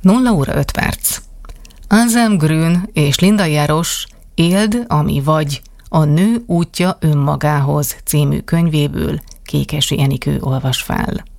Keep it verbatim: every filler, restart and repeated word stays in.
nulla óra öt perc. Anselm Grün és Linda Jarosz Éld, ami vagy, a Nő útja önmagához című könyvéből Kékesi Enikő olvas fel.